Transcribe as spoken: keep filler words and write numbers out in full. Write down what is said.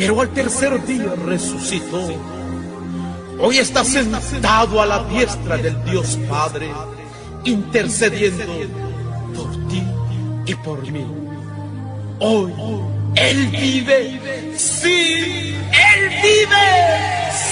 pero al tercer día resucitó. Hoy está sentado a la diestra del Dios Padre, intercediendo por ti y por mí. Hoy Él vive, sí, Él vive.